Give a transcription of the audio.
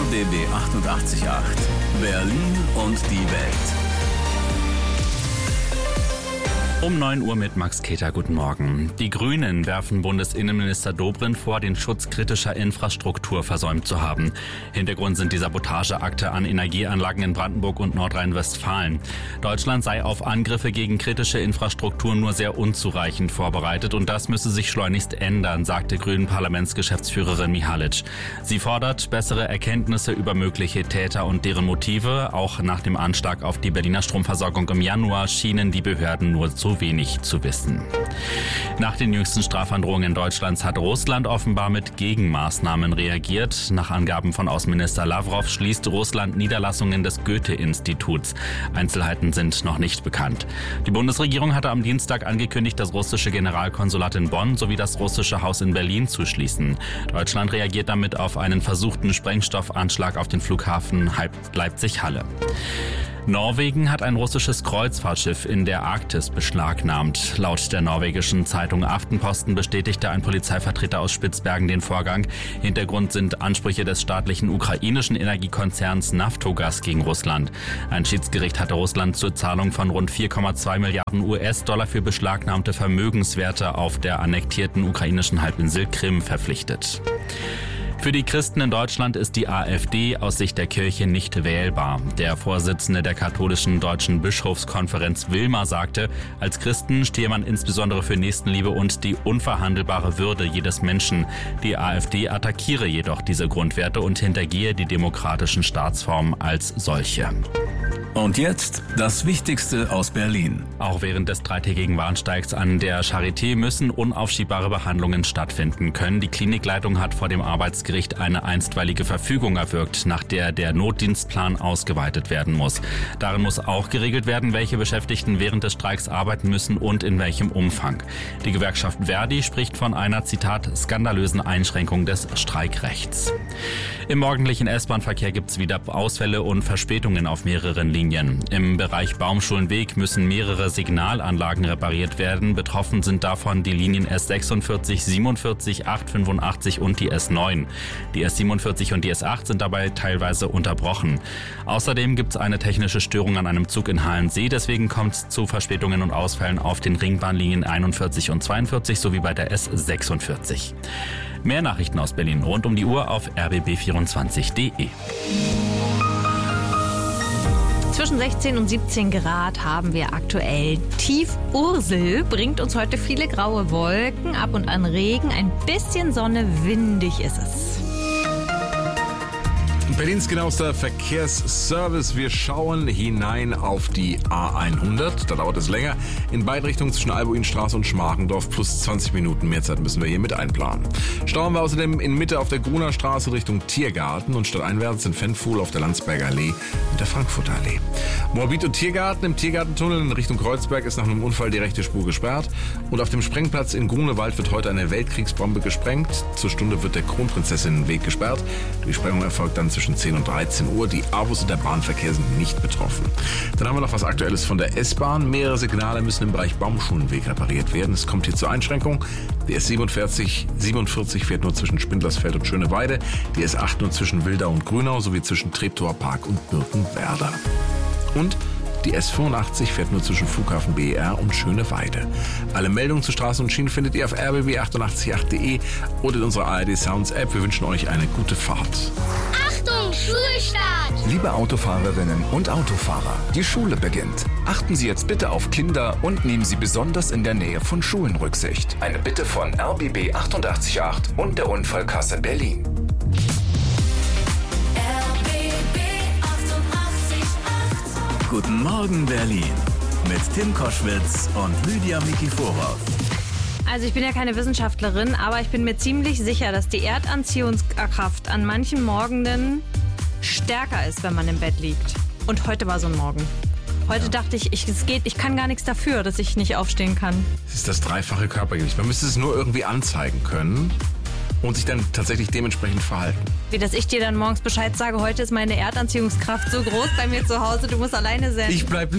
RBB 88.8 Berlin und die Welt. Um 9 Uhr mit Max Keter, guten Morgen. Die Grünen werfen Bundesinnenminister Dobrindt vor, den Schutz kritischer Infrastruktur versäumt zu haben. Hintergrund sind die Sabotageakte an Energieanlagen in Brandenburg und Nordrhein-Westfalen. Deutschland sei auf Angriffe gegen kritische Infrastruktur nur sehr unzureichend vorbereitet und das müsse sich schleunigst ändern, sagte Grünen-Parlamentsgeschäftsführerin Mihalic. Sie fordert bessere Erkenntnisse über mögliche Täter und deren Motive. Auch nach dem Anschlag auf die Berliner Stromversorgung im Januar schienen die Behörden nur zu wenig zu wissen. Nach den jüngsten Strafandrohungen Deutschlands hat Russland offenbar mit Gegenmaßnahmen reagiert. Nach Angaben von Außenminister Lavrov schließt Russland Niederlassungen des Goethe-Instituts. Einzelheiten sind noch nicht bekannt. Die Bundesregierung hatte am Dienstag angekündigt, das russische Generalkonsulat in Bonn sowie das russische Haus in Berlin zu schließen. Deutschland reagiert damit auf einen versuchten Sprengstoffanschlag auf den Flughafen Leipzig-Halle. Norwegen hat ein russisches Kreuzfahrtschiff in der Arktis beschlagnahmt. Laut der norwegischen Zeitung Aftenposten bestätigte ein Polizeivertreter aus Spitzbergen den Vorgang. Hintergrund sind Ansprüche des staatlichen ukrainischen Energiekonzerns Naftogaz gegen Russland. Ein Schiedsgericht hatte Russland zur Zahlung von rund 4,2 Milliarden US-Dollar für beschlagnahmte Vermögenswerte auf der annektierten ukrainischen Halbinsel Krim verpflichtet. Für die Christen in Deutschland ist die AfD aus Sicht der Kirche nicht wählbar. Der Vorsitzende der katholischen Deutschen Bischofskonferenz Wilmer sagte, als Christen stehe man insbesondere für Nächstenliebe und die unverhandelbare Würde jedes Menschen. Die AfD attackiere jedoch diese Grundwerte und hintergehe die demokratischen Staatsformen als solche. Und jetzt das Wichtigste aus Berlin. Auch während des dreitägigen Warnstreiks an der Charité müssen unaufschiebbare Behandlungen stattfinden können. Die Klinikleitung hat vor dem Arbeitsgericht eine einstweilige Verfügung erwirkt, nach der der Notdienstplan ausgeweitet werden muss. Darin muss auch geregelt werden, welche Beschäftigten während des Streiks arbeiten müssen und in welchem Umfang. Die Gewerkschaft Verdi spricht von einer, Zitat, skandalösen Einschränkung des Streikrechts. Im morgendlichen S-Bahn-Verkehr gibt es wieder Ausfälle und Verspätungen auf mehreren Linien. Im Bereich Baumschulenweg müssen mehrere Signalanlagen repariert werden. Betroffen sind davon die Linien S46, 47, 885 und die S9. Die S47 und die S8 sind dabei teilweise unterbrochen. Außerdem gibt es eine technische Störung an einem Zug in Halensee. Deswegen kommt es zu Verspätungen und Ausfällen auf den Ringbahnlinien 41 und 42 sowie bei der S46. Mehr Nachrichten aus Berlin rund um die Uhr auf rbb24.de. Zwischen 16 und 17 Grad haben wir aktuell. Tief Ursel bringt uns heute viele graue Wolken, ab und an Regen, ein bisschen Sonne, windig ist es. Berlins genauester Verkehrsservice. Wir schauen hinein auf die A100. Da dauert es länger. In beiden Richtungen zwischen Albuinstraße und Schmargendorf plus 20 Minuten. Mehr Zeit müssen wir hier mit einplanen. Stau haben wir außerdem in Mitte auf der Gruner Straße Richtung Tiergarten und stadteinwärts in Fenfuhl auf der Landsberger Allee und der Frankfurter Allee. Moabit und Tiergarten. Im Tiergartentunnel in Richtung Kreuzberg ist nach einem Unfall die rechte Spur gesperrt. Und auf dem Sprengplatz in Grunewald wird heute eine Weltkriegsbombe gesprengt. Zur Stunde wird der Kronprinzessinnenweg gesperrt. Die Sprengung erfolgt dann zwischen 10 und 13 Uhr. Die Avus und der Bahnverkehr sind nicht betroffen. Dann haben wir noch was Aktuelles von der S-Bahn. Mehrere Signale müssen im Bereich Baumschulenweg repariert werden. Es kommt hier zur Einschränkung. Die S47 fährt nur zwischen Spindlersfeld und Schöneweide. Die S8 nur zwischen Wildau und Grünau sowie zwischen Treptower Park und Birkenwerder. Und die S85 fährt nur zwischen Flughafen BER und Schöneweide. Alle Meldungen zu Straßen und Schienen findet ihr auf rbb888.de oder in unserer ARD Sounds App. Wir wünschen euch eine gute Fahrt. Achtung, Schulstart! Liebe Autofahrerinnen und Autofahrer, die Schule beginnt. Achten Sie jetzt bitte auf Kinder und nehmen Sie besonders in der Nähe von Schulen Rücksicht. Eine Bitte von RBB 88.8 und der Unfallkasse Berlin. Guten Morgen Berlin mit Tim Koschwitz und Lydia Mikiforow. Also ich bin ja keine Wissenschaftlerin, aber ich bin mir ziemlich sicher, dass die Erdanziehungskraft an manchen Morgenden stärker ist, wenn man im Bett liegt. Und heute war so ein Morgen. Heute dachte ich, ich kann gar nichts dafür, dass ich nicht aufstehen kann. Es ist das dreifache Körpergewicht. Man müsste es nur irgendwie anzeigen können und sich dann tatsächlich dementsprechend verhalten. Wie dass ich dir dann morgens Bescheid sage, heute ist meine Erdanziehungskraft so groß bei mir zu Hause, du musst alleine sein. Ich bleib